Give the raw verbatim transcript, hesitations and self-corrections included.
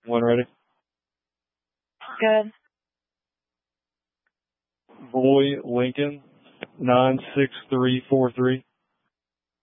One ready. Good. Boy Lincoln nine six three four three.